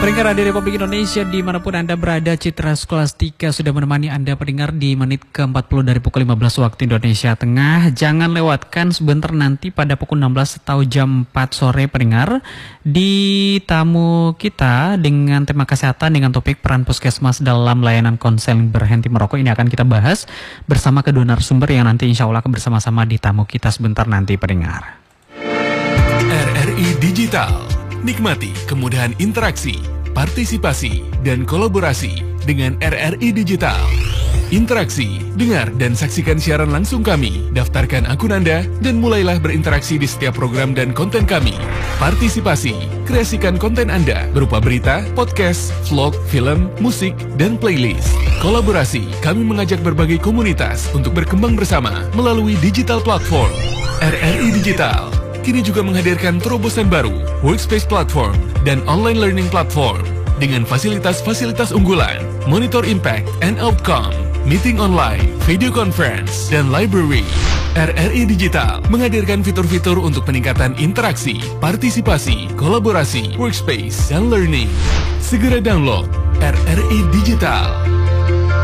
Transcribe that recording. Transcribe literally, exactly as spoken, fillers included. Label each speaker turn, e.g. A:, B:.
A: Pendengar Radio Republik Indonesia dimanapun Anda berada, Citra Skolastika sudah menemani Anda pendengar di menit ke empat puluh dari pukul lima belas waktu Indonesia Tengah. Jangan lewatkan sebentar nanti pada pukul enam belas atau jam empat sore pendengar di tamu kita dengan tema kesehatan dengan topik peran puskesmas dalam layanan konseling berhenti merokok. Ini akan kita bahas bersama kedua narasumber yang nanti insya Allah akan bersama-sama di tamu kita sebentar nanti pendengar.
B: R R I Digital. Nikmati kemudahan interaksi, partisipasi, dan kolaborasi dengan R R I Digital. Interaksi, dengar dan saksikan siaran langsung kami, daftarkan akun Anda, dan mulailah berinteraksi di setiap program dan konten kami. Partisipasi, kreasikan konten Anda berupa berita, podcast, vlog, film, musik, dan playlist. Kolaborasi, kami mengajak berbagai komunitas untuk berkembang bersama melalui digital platform. R R I Digital kini juga menghadirkan terobosan baru, workspace platform, dan online learning platform. Dengan fasilitas-fasilitas unggulan, monitor impact and outcome, meeting online, video conference, dan library. R R I Digital menghadirkan fitur-fitur untuk peningkatan interaksi, partisipasi, kolaborasi, workspace, dan learning. Segera download R R I Digital.